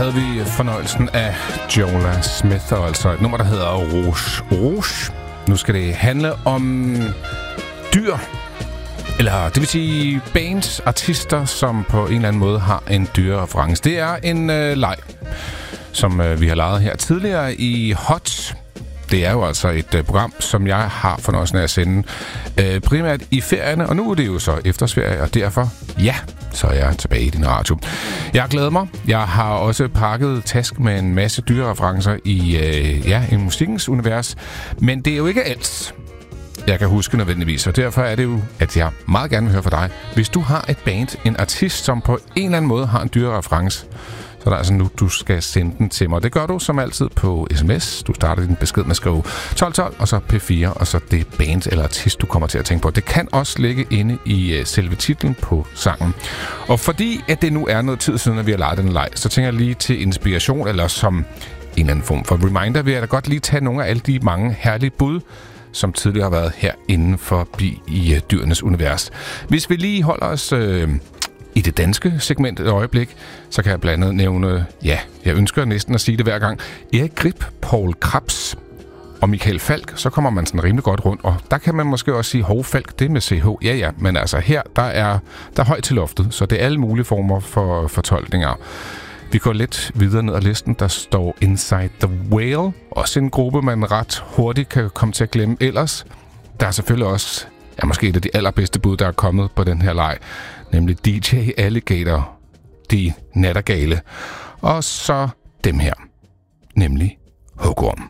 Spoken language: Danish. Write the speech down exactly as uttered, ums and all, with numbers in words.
havde vi fornøjelsen af Jola Smith, og altså et nummer, der hedder Rouge. Rouge. Nu skal det handle om dyr, eller det vil sige bands, artister, som på en eller anden måde har en dyrereference. Det er en øh, leg, som øh, vi har lavet her tidligere i Hot. Det er jo altså et øh, program, som jeg har fornøjelsen af at sende øh, primært i ferierne, og nu er det jo så efterårsferie, og derfor, ja, så er jeg tilbage i din radio. Jeg glæder mig. Jeg har også pakket task med en masse dyrereferencer i, øh, ja, i musikkens univers, men det er jo ikke alt, jeg kan huske nødvendigvis, og derfor er det jo, at jeg meget gerne vil høre fra dig. Hvis du har et band, en artist, som på en eller anden måde har en dyrereference, så er det altså nu, du skal sende den til mig. Det gør du som altid på sms. Du starter din besked med at skrive tolv tolv, og så P fire, og så det band eller artist, du kommer til at tænke på. Det kan også ligge inde i uh, selve titlen på sangen. Og fordi at det nu er noget tid siden, at vi har lejet den leg, så tænker jeg lige til inspiration, eller som en eller anden form for reminder, vil jeg da godt lige tage nogle af alle de mange herlige bud, som tidligere har været her inden for i uh, dyrenes univers. Hvis vi lige holder os Uh, i det danske segment et øjeblik, så kan jeg blandt andet nævne, ja, jeg ønsker næsten at sige det hver gang, Erik Grip, Paul Krebs og Michael Falk, så kommer man sådan rimelig godt rundt, og der kan man måske også sige, hov, Falk, det med C H, ja ja, men altså her, der er, der er højt til loftet, så det er alle mulige former for fortolkninger. Vi går lidt videre ned ad listen, der står Inside the Whale, også en gruppe, man ret hurtigt kan komme til at glemme ellers. Der er selvfølgelig også, ja, måske et af de allerbedste bud, der er kommet på den her leg, nemlig D J Alligator, De Nattergale, og så dem her, nemlig Hugorm.